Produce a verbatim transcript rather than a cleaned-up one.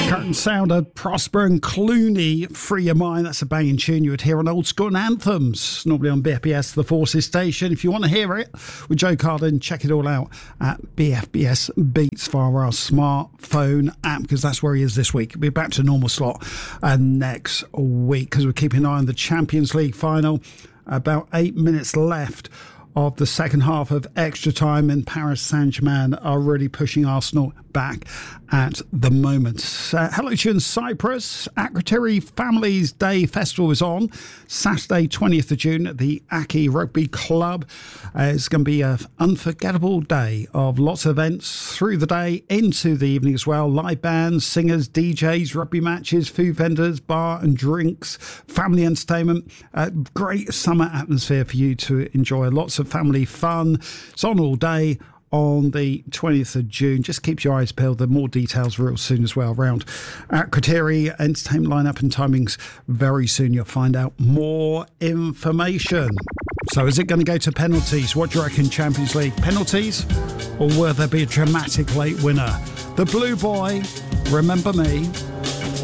Curtain sounder, Prosper and Clooney, Free Your Mind. That's a banging tune you would hear on Old School and Anthems, normally on B F B S, the Forces station. If you want to hear it with Joe Carden, check it all out at B F B S Beats via our smartphone app, because that's where he is this week. We'll be back to normal slot uh, next week, because we're keeping an eye on the Champions League final. About eight minutes left of the second half of extra time, and Paris Saint-Germain are really pushing Arsenal back at the moment. Uh, hello to you in Cyprus. Akrotiri Families Day Festival is on Saturday twentieth of June at the Aki Rugby Club. Uh, it's going to be an unforgettable day of lots of events through the day into the evening as well. Live bands, singers, D Js, rugby matches, food vendors, bar and drinks, family entertainment. Uh, great summer atmosphere for you to enjoy. Lots of family fun. It's on all day on the twentieth of June. Just keep your eyes peeled. There are more details real soon as well around Akrotiri. Entertainment lineup and timings very soon. You'll find out more information. So is it going to go to penalties? What do you reckon, Champions League? Penalties? Or will there be a dramatic late winner? The Blue Boy, Remember Me.